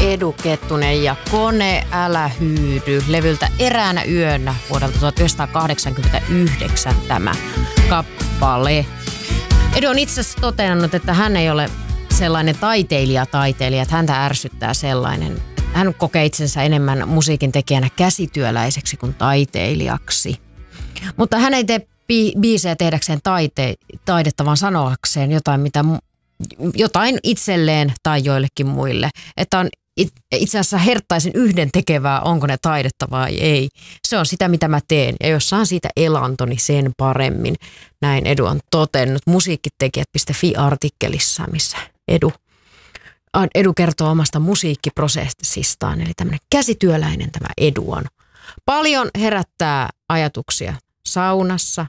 Edu Kettunen ja Kone älä hyydy levyltä Eräänä yönä vuodelta 1989 tämä kappale. Edu on itse asiassa toteannut, että hän ei ole sellainen taiteilija, että häntä ärsyttää sellainen. Hän kokee itsensä enemmän musiikin tekijänä käsityöläiseksi kuin taiteilijaksi. Mutta hän ei tee biisejä tehdäkseen taidetta, vaan sanoakseen jotain itselleen tai joillekin muille. Että on itse asiassa herttaisen yhden tekevää, onko ne taidetta vai ei. Se on sitä, mitä mä teen. Ja jos saan siitä elantoni sen paremmin, näin Edu on totennut musiikkitekijät.fi-artikkelissa, missä Edu kertoo omasta musiikkiprosessistaan. Eli tämmöinen käsityöläinen tämä Edu on. Paljon herättää ajatuksia saunassa,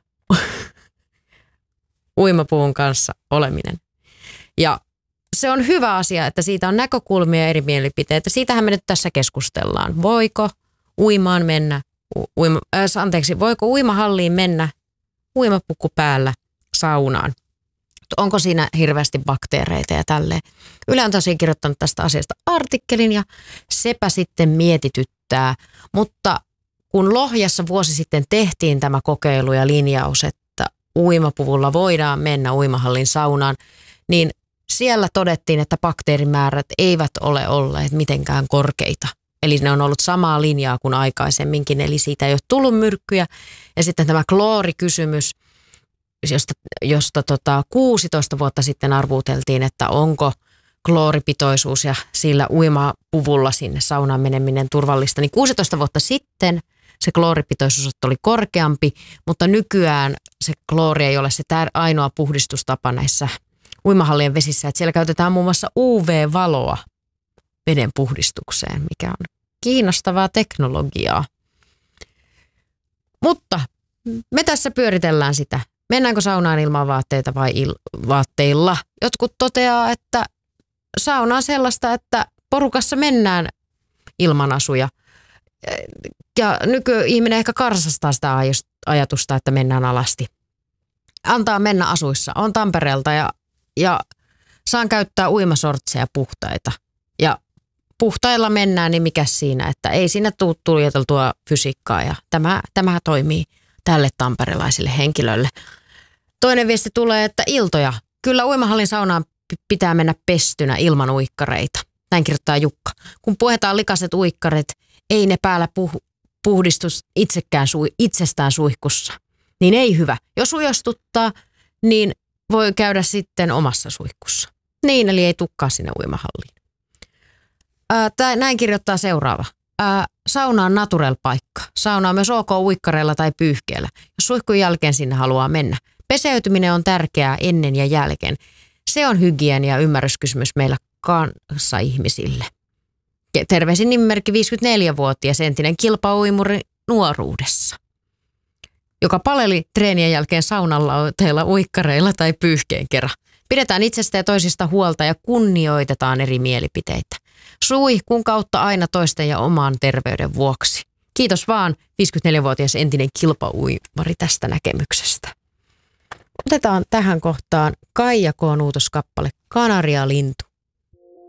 uimapuvun kanssa oleminen. Ja se on hyvä asia, että siitä on näkökulmia ja eri mielipiteitä. Siitähän me nyt tässä keskustellaan. Voiko uimaan mennä, voiko uimahalliin mennä uimapuku päällä saunaan? Onko siinä hirveästi bakteereita ja tälleen? Yle on tosiaan kirjoittanut tästä asiasta artikkelin ja sepä sitten mietityttää. Mutta kun Lohjassa vuosi sitten tehtiin tämä kokeilu ja linjaus, että uimapuvulla voidaan mennä uimahallin saunaan, niin siellä todettiin, että bakteerimäärät eivät ole olleet mitenkään korkeita. Eli ne on ollut samaa linjaa kuin aikaisemminkin, eli siitä ei ole tullut myrkkyjä. Ja sitten tämä kloorikysymys, josta 16 vuotta sitten arvuuteltiin, että onko klooripitoisuus ja sillä uimapuvulla sinne saunaan meneminen turvallista. Niin 16 vuotta sitten se klooripitoisuus oli korkeampi, mutta nykyään se kloori ei ole se ainoa puhdistustapa näissä uimahallien vesissä. Että siellä käytetään muun muassa UV-valoa veden puhdistukseen, mikä on kiinnostavaa teknologiaa. Mutta me tässä pyöritellään sitä. Mennäänkö saunaan ilman vaatteita vai vaatteilla? Jotkut toteaa, että sauna on sellaista, että porukassa mennään ilman asuja. Ja nykyihminen ehkä karsastaa sitä ajatusta, että mennään alasti. Antaa mennä asuissa. On Tampereelta ja saan käyttää uimasortseja puhtaita. Ja puhtailla mennään, niin mikä siinä, että ei siinä tule tuijoteltua fysiikkaa. Ja tämä toimii tälle tamperelaiselle henkilölle. Toinen viesti tulee, että iltoja. Kyllä uimahallin saunaan pitää mennä pestynä ilman uikkareita. Näin kirjoittaa Jukka. Kun puetaan likaiset uikkarit, ei ne päällä puhdistus itsestään suihkussa. Niin ei hyvä. Jos ujostuttaa, niin voi käydä sitten omassa suihkussa. Niin, eli ei tukkaa sinne uimahalliin. Näin kirjoittaa seuraava. Sauna on natural-paikka. Sauna on myös ok uikkareilla tai pyyhkeellä, jos suihkun jälkeen sinne haluaa mennä. Peseytyminen on tärkeää ennen ja jälkeen. Se on hygienia ja ymmärryskysymys meillä kanssaihmisille. Terveisin nimimerkki 54-vuotias entinen kilpauimuri nuoruudessa, joka paleli treenien jälkeen saunalauteilla, uikkareilla tai pyyhkeen kerran. Pidetään itsestä ja toisista huolta ja kunnioitetaan eri mielipiteitä. Suihkun kautta aina toisten ja oman terveyden vuoksi. Kiitos vaan 54-vuotias entinen kilpauimari tästä näkemyksestä. Otetaan tähän kohtaan Kaija K. Nuutos kappale Kanarialintu.